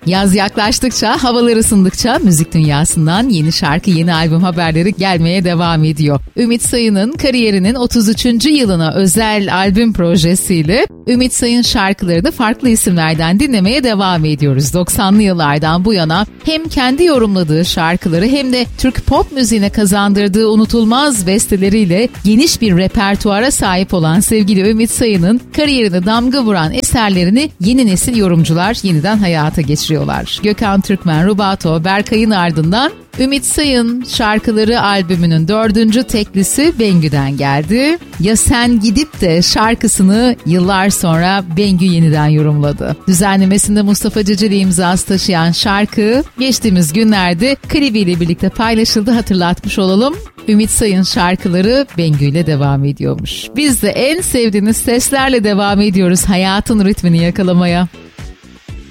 Yaz yaklaştıkça, havalar ısındıkça müzik dünyasından yeni şarkı, yeni albüm haberleri gelmeye devam ediyor. Ümit Sayın'ın kariyerinin 33. yılına özel albüm projesiyle Ümit Sayın şarkılarını farklı isimlerden dinlemeye devam ediyoruz. 90'lı yıllardan bu yana hem kendi yorumladığı şarkıları hem de Türk pop müziğine kazandırdığı unutulmaz besteleriyle geniş bir repertuara sahip olan sevgili Ümit Sayın'ın kariyerine damga vuran eserlerini yeni nesil yorumcular yeniden hayata geçiriyorlar. Gökhan Türkmen, Rubato, Berkay'ın ardından Ümit Sayın şarkıları albümünün 4. teklisi Bengü'den geldi. Ya Sen Gidip de şarkısını yıllar sonra Bengü yeniden yorumladı. Düzenlemesinde Mustafa Ceceli imzası taşıyan şarkı geçtiğimiz günlerde klibiyle birlikte paylaşıldı, hatırlatmış olalım. Ümit Sayın şarkıları Bengü ile devam ediyormuş. Biz de en sevdiğiniz seslerle devam ediyoruz hayatın ritmini yakalamaya.